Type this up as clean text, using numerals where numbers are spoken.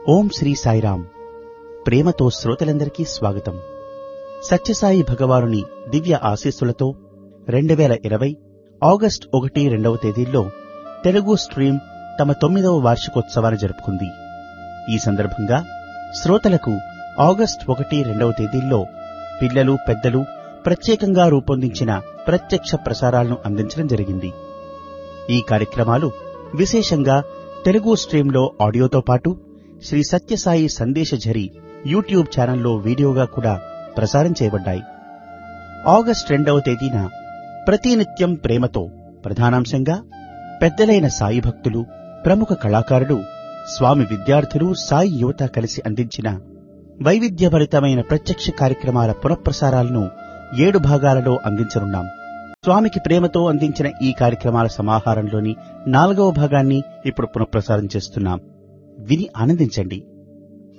ఓం శ్రీ సాయిరాం. ప్రేమతో శ్రోతలందరికీ స్వాగతం. సత్యసాయి భగవానుని దివ్య ఆశీస్సులతో 2020 ఆగస్టు 1, 2వ తేదీల్లో తెలుగు స్ట్రీమ్ తమ 9వ వార్షికోత్సవాన్ని జరుపుకుంది. ఈ సందర్భంగా శ్రోతలకు ఆగస్టు 1, 2వ తేదీల్లో పిల్లలు, పెద్దలు ప్రత్యేకంగా రూపొందించిన ప్రత్యక్ష ప్రసారాలను అందించడం జరిగింది. ఈ కార్యక్రమాలు విశేషంగా తెలుగు స్ట్రీంలో ఆడియోతో పాటు శ్రీ సత్యసాయి సందేశఝరి యూట్యూబ్ ఛానల్లో వీడియోగా కూడా ప్రసారం చేయబడ్డాయి. ఆగస్టు 2వ తేదీన ప్రతినిత్యం ప్రేమతో ప్రధానాంశంగా పెద్దలైన సాయి భక్తులు, ప్రముఖ కళాకారులు, స్వామి విద్యార్థులు, సాయి యువత కలిసి అందించిన వైవిధ్యభరితమైన ప్రత్యక్ష కార్యక్రమాల పునఃప్రసారాలను 7 భాగాలలో అందించనున్నాం. స్వామికి ప్రేమతో అందించిన ఈ కార్యక్రమాల సమాహారంలోని 4వ భాగాన్ని ఇప్పుడు పునఃప్రసారం చేస్తున్నాం. విని ఆనందించండి.